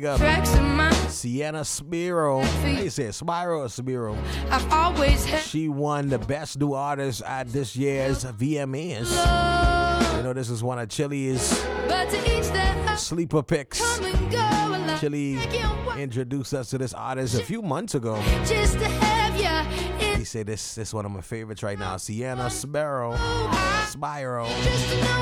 Sienna Spiro. They said Spiro or Spiro. I've always had. She won the Best New Artist at this year's VMAs. You know, this is one of Chili's But to each their sleeper picks. come and go. I love Chili making one introduced us to this artist a few months ago. just to have ya in. He said this is one of my favorites right now. Sienna Spiro. Spiro. Just to know